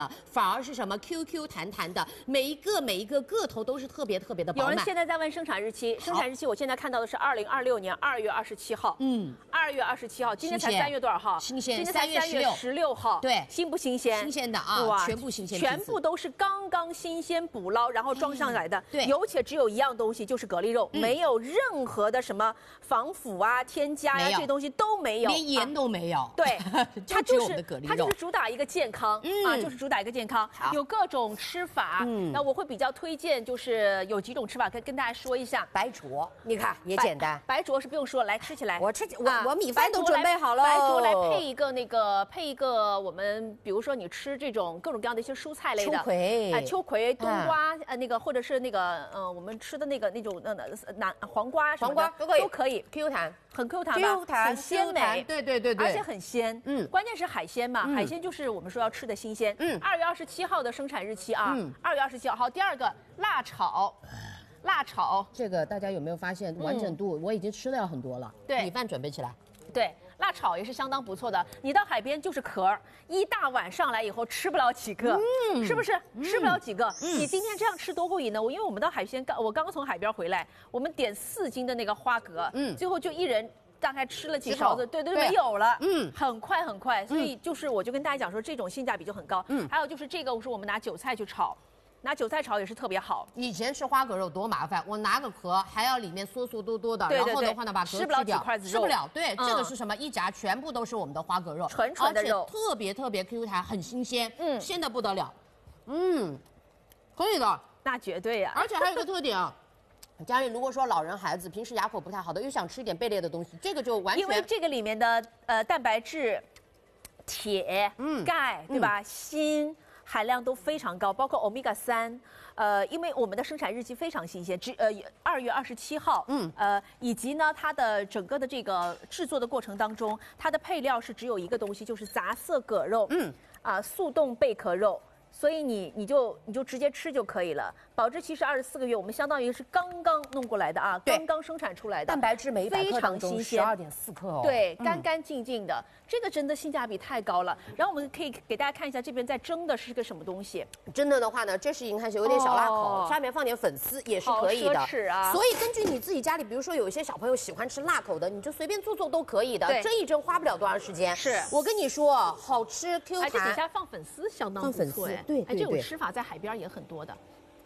反而是什么 QQ 弹弹的，每一个个头都是特别的饱满。 有人现在在问生产日期，生产日期我现在看到的是2026年2月27号。2月27号，今天才3月多少号？ 新鲜， 今天才3月16号。 对， 新不新鲜？ 新鲜的啊，哇，全部新鲜， 全部都是刚刚新鲜捕捞，然后装上来的。 对， 有且只有一样东西，就是蛤蜊肉，没有任何的什么防腐啊、添加呀，这些东西都没有， 连盐都没有。 对， 它就是它就是主打一个健康啊，就是主打一个健康，有各种吃法。那我会比较推荐，就是有几种吃法，跟大家说一下。 白灼，你看也简单。 白灼是不用说，来吃起来。 我米饭都准备好了。 白灼来配一个我们，比如说你吃这种各种各样的一些蔬菜类的，秋葵、冬瓜，或者是我们吃的那种黄瓜什么的都可以 ，Q 弹， 很 Q 弹吧，很鲜美， 对， 而且很鲜。关键是海鲜嘛，海鲜就是我们说要吃的新鲜。2月27号的生产日期啊，2月27号。好，第二个辣炒。 这个大家有没有发现完整度？我已经吃了很多了。 对， 米饭准备起来。 对，辣炒也是相当不错的。你到海边就是壳，一大碗上来以后吃不了几个，是不是？吃不了几个。你今天这样吃多过瘾呢？因为我们到海鲜，我刚刚从海边回来，我们点4斤的那个花蛤，最后就一人大概吃了几勺子，对，没有了，很快。所以我就跟大家讲说，这种性价比就很高。还有就是这个，我们拿韭菜去炒。拿韭菜炒也是特别好。 以前吃花蛤肉多麻烦，我拿个壳还要里面酥多的，然后的话呢把壳吃不了几块子肉， 吃不了。对，这个是什么？一夹全部都是我们的花蛤肉， 纯的肉， 特别Q 弹，很新鲜，鲜的不得了。可以的， 那绝对呀。 而且还有一个特点啊。家里如果说老人孩子平时牙口不太好的，又想吃一点贝类的东西，这个就完全因为这个里面的蛋白质、铁、钙，对吧？锌含量都非常高，包括欧米伽3。因为我们的生产日期非常新鲜，2月27号。以及呢，它的整个的这个制作的过程当中，它的配料是只有一个东西，就是杂色蛤肉。速冻贝壳肉。所以你就直接吃就可以了，保质期是24个月，我们相当于是刚刚弄过来的啊，刚刚生产出来的， 蛋白质每100克当中12.4克哦， 对，干净的，这个真的性价比太高了。然后我们可以给大家看一下这边在蒸的是个什么东西。 蒸的话呢，这是您看有点小辣口，下面放点粉丝也是可以的。 好奢侈啊！ 所以根据你自己家里，比如说有一些小朋友喜欢吃辣口的，你就随便做都可以的，蒸一蒸花不了多长时间。 是我跟你说，好吃 Q 弹， 而且底下放粉丝相当不错。 对， 这种吃法在海边也很多的。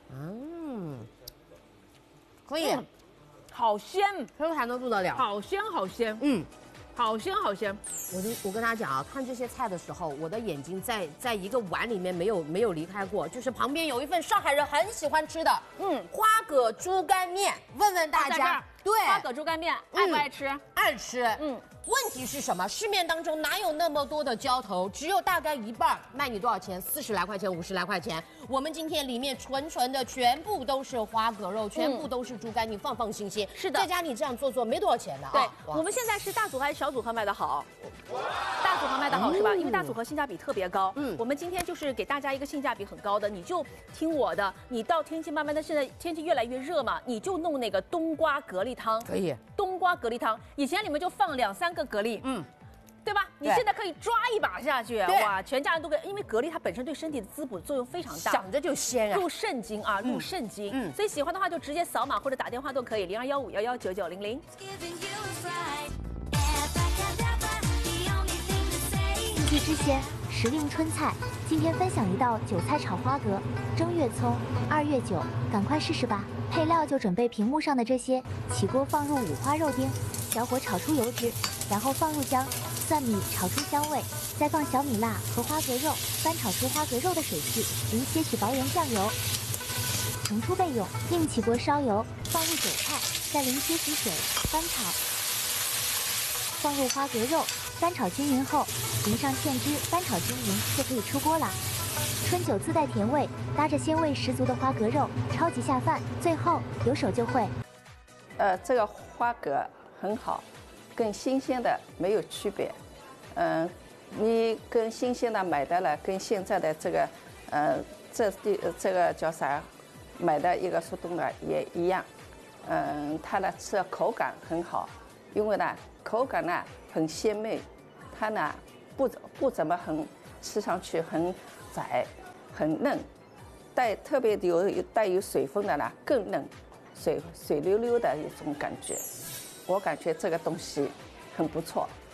可以， 好鲜 ，Q 弹的不得了， 好鲜，好鲜，好鲜。 我跟大家讲啊，看这些菜的时候，我的眼睛在一个碗里面没有离开过，就是旁边有一份上海人很喜欢吃的，花蛤猪肝面，问问大家，对， 花蛤猪肝面爱不爱吃？ 爱吃，问题是什么？市面当中哪有那么多的浇头？只有大概一半，卖你多少钱？40来块钱，50来块钱。我们今天里面纯的全部都是花蛤肉，全部都是猪肝，你放心。 是的， 在家你这样做没多少钱的啊。 对，我们现在是大组合还是小组合卖的好？大组合卖的好是吧？因为大组合性价比特别高。我们今天就是给大家一个性价比很高的，你就听我的。你到天气慢慢的，现在天气越来越热嘛，你就弄那个冬瓜蛤蜊汤。 可以。 冬瓜蛤蜊汤，以前你们就放2、3个蛤蜊，对吧？你现在可以抓一把下去，哇，全家人都因为蛤蜊它本身对身体的滋补作用非常大， 想着就鲜啊， 入肾经啊，入肾经。所以喜欢的话就直接扫码或者打电话都可以，0215119900。 四季之鲜，时令春菜。今天分享一道韭菜炒花蛤，正月葱，2月9，赶快试试吧！配料就准备屏幕上的这些，起锅放入五花肉丁，小火炒出油脂，然后放入姜、蒜米炒出香味，再放小米辣和花蛤肉，翻炒出花蛤肉的水汽，淋些许薄盐酱油，盛出备用。另起锅烧油，放入韭菜，再淋些许水，翻炒，放入花蛤肉。翻炒均匀后，淋上芡汁，翻炒均匀就可以出锅了。春酒自带甜味，搭着鲜味十足的花蛤肉，超级下饭。最后有手就会。 这个花蛤很好，跟新鲜的没有区别。你跟新鲜的买的了，跟现在的这个这个叫啥，买的一个速冻的也一样。它呢吃口感很好，因为呢口感呢很鲜美，它呢不怎么吃上去很窄， 很嫩，特别带有水分的呢更嫩，水溜溜的一种感觉。我感觉这个东西很不错。